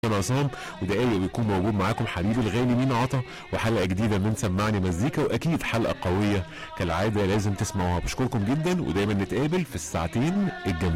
كابتن عصام، ودقايق بيكون موجود معاكم حبيبي الغالي مين عطا، وحلقه جديده من سمعني مزيكا، واكيد حلقه قويه كالعاده لازم تسمعوها. بشكركم جدا، ودايما نتقابل في الساعتين الجامدين.